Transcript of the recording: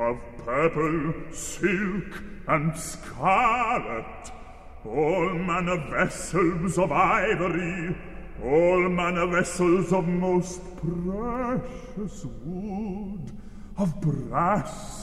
of purple, silk, and scarlet, all manner vessels of ivory, all manner vessels of most precious wood, of brass